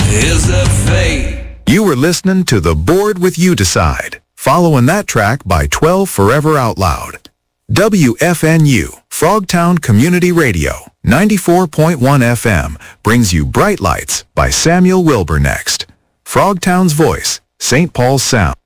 is a fate. You were listening to The Board with You Decide, following that track by 12 Forever Out Loud. WFNU, Frogtown Community Radio, 94.1 FM, brings you Bright Lights by Samuel Wilbur next. Frogtown's voice, St. Paul's sound.